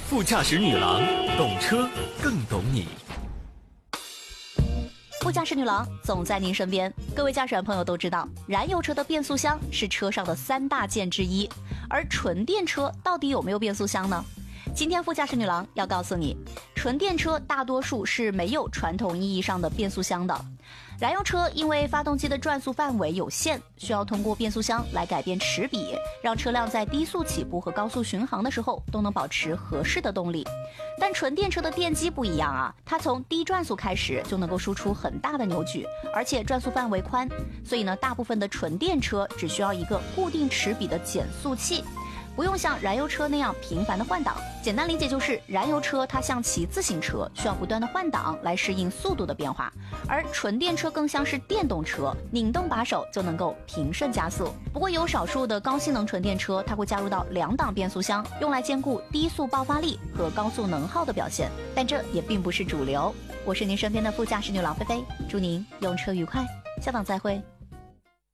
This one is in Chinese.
副驾驶女郎，懂车更懂你。 副驾驶女郎总在您身边。各位驾驶员朋友都知道，燃油车的变速箱是车上的3大件之一，而纯电车到底有没有变速箱呢？今天副驾驶女郎要告诉你，纯电车大多数是没有传统意义上的变速箱的。燃油车因为发动机的转速范围有限，需要通过变速箱来改变齿比，让车辆在低速起步和高速巡航的时候都能保持合适的动力。但纯电车的电机不一样啊，它从低转速开始就能够输出很大的扭矩，而且转速范围宽，所以呢，大部分的纯电车只需要一个固定齿比的减速器，不用像燃油车那样频繁的换挡。简单理解就是，燃油车它像骑自行车，需要不断的换挡来适应速度的变化，而纯电车更像是电动车，拧动把手就能够平顺加速。不过有少数的高性能纯电车，它会加入到2档变速箱，用来兼顾低速爆发力和高速能耗的表现，但这也并不是主流。我是您身边的副驾驶女郎菲菲，祝您用车愉快，下档再会。